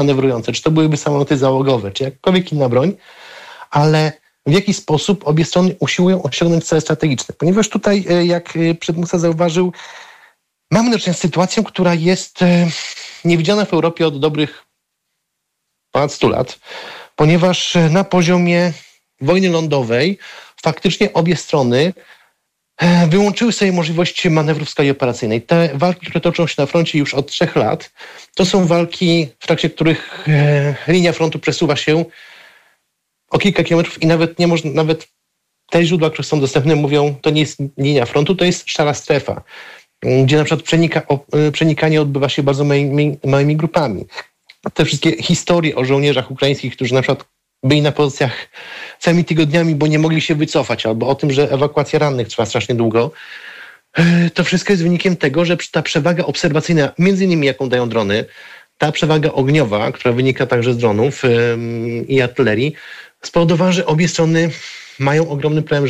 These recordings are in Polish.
manewrujące, czy to byłyby samoloty załogowe, czy jakakolwiek inna broń, ale w jaki sposób obie strony usiłują osiągnąć cele strategiczne. Ponieważ tutaj, jak przedmówca zauważył, mamy do czynienia z sytuacją, która jest niewidziana w Europie od dobrych ponad 100 lat, ponieważ na poziomie wojny lądowej faktycznie obie strony wyłączyły sobie możliwości manewrów w skali operacyjnej. Te walki, które toczą się na froncie już od 3 lat, to są walki, w trakcie których linia frontu przesuwa się o kilka kilometrów i nawet te źródła, które są dostępne, mówią, to nie jest linia frontu, to jest szara strefa, gdzie na przykład przenikanie odbywa się bardzo małymi grupami. Te wszystkie historie o żołnierzach ukraińskich, którzy na przykład byli na pozycjach całymi tygodniami, bo nie mogli się wycofać, albo o tym, że ewakuacja rannych trwa strasznie długo, to wszystko jest wynikiem tego, że ta przewaga obserwacyjna, między innymi jaką dają drony, ta przewaga ogniowa, która wynika także z dronów i artylerii, spowodowała, że obie strony mają ogromny problem,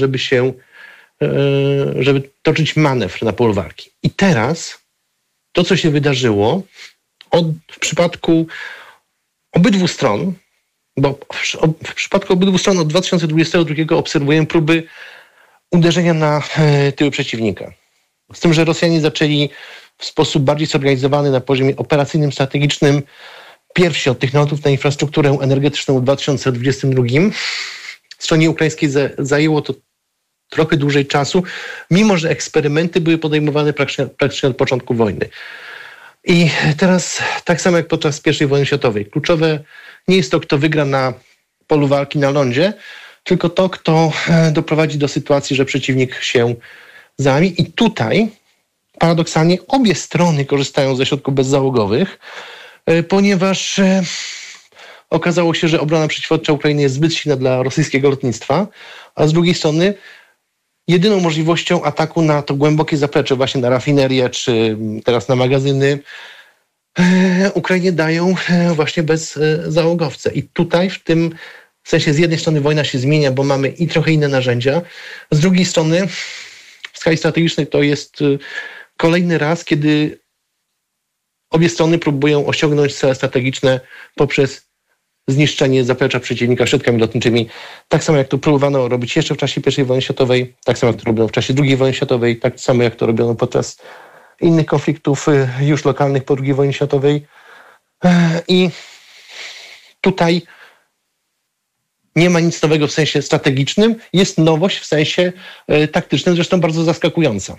żeby toczyć manewr na polu walki. I teraz to, co się wydarzyło w przypadku obydwu stron, bo w przypadku obydwu stron od 2022 obserwujemy próby uderzenia na tyły przeciwnika. Z tym, że Rosjanie zaczęli w sposób bardziej zorganizowany na poziomie operacyjnym, strategicznym pierwsi od tych nalotów na infrastrukturę energetyczną w 2022. Stronie ukraińskiej zajęło to trochę dłużej czasu, mimo że eksperymenty były podejmowane praktycznie od początku wojny. I teraz, tak samo jak podczas I wojny światowej, kluczowe nie jest to, kto wygra na polu walki na lądzie, tylko to, kto doprowadzi do sytuacji, że przeciwnik się załamie. I tutaj paradoksalnie obie strony korzystają ze środków bezzałogowych, ponieważ okazało się, że obrona przeciwlotnicza Ukrainy jest zbyt silna dla rosyjskiego lotnictwa, a z drugiej strony jedyną możliwością ataku na to głębokie zaplecze, właśnie na rafinerię, czy teraz na magazyny, Ukrainie dają właśnie bezzałogowce. I tutaj w tym sensie z jednej strony wojna się zmienia, bo mamy i trochę inne narzędzia, z drugiej strony w skali strategicznej to jest kolejny raz, kiedy obie strony próbują osiągnąć cele strategiczne poprzez zniszczenie zaplecza przeciwnika środkami lotniczymi. Tak samo jak to próbowano robić jeszcze w czasie I wojny światowej, tak samo jak to robiono w czasie II wojny światowej, tak samo jak to robiono podczas innych konfliktów już lokalnych po II wojnie światowej. I tutaj nie ma nic nowego w sensie strategicznym, jest nowość w sensie taktycznym, zresztą bardzo zaskakująca.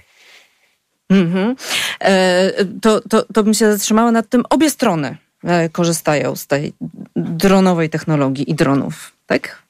To bym się zatrzymała nad tym. Obie strony korzystają z tej dronowej technologii i dronów, tak?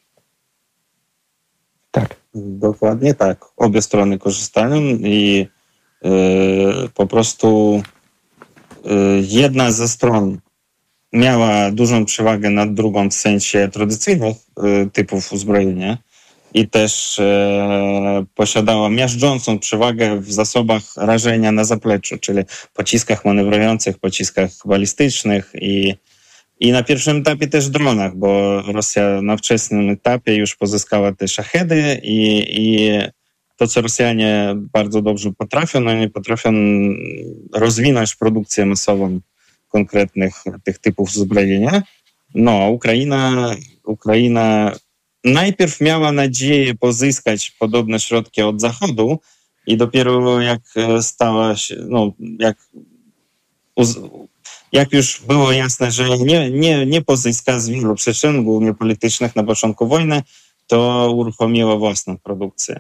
Tak. Dokładnie tak. Obie strony korzystają i po prostu jedna ze stron miała dużą przewagę nad drugą w sensie tradycyjnych typów uzbrojenia i też posiadała miażdżącą przewagę w zasobach rażenia na zapleczu, czyli pociskach manewrujących, pociskach balistycznych i na pierwszym etapie też dronach, bo Rosja na wczesnym etapie już pozyskała te szachedy i to, co Rosjanie bardzo dobrze potrafią, no nie potrafią rozwinąć produkcję masową konkretnych tych typów uzbrojenia. No, Ukraina najpierw miała nadzieję pozyskać podobne środki od Zachodu i dopiero jak stała się, jak już było jasne, że nie pozyska z wielu przyczyn, głównie politycznych na początku wojny, to uruchomiła własną produkcję.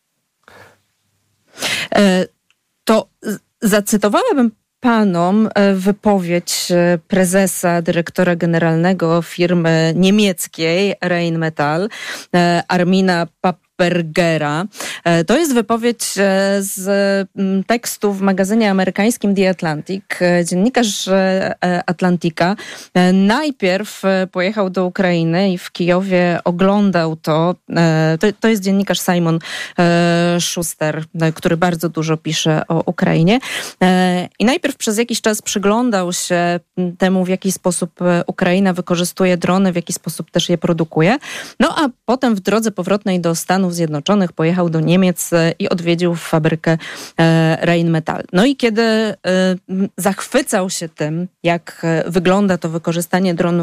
To zacytowałabym panom wypowiedź prezesa, dyrektora generalnego firmy niemieckiej Rheinmetall, Armina Pappergera. To jest wypowiedź z tekstu w magazynie amerykańskim The Atlantic. Dziennikarz Atlantika najpierw pojechał do Ukrainy i w Kijowie oglądał to. To jest dziennikarz Simon Schuster, który bardzo dużo pisze o Ukrainie. I najpierw przez jakiś czas przyglądał się temu, w jaki sposób Ukraina wykorzystuje drony, w jaki sposób też je produkuje. No a potem w drodze powrotnej do Stanów Stanów Zjednoczonych, pojechał do Niemiec i odwiedził fabrykę Rheinmetall. No i kiedy zachwycał się tym, jak wygląda to wykorzystanie dronów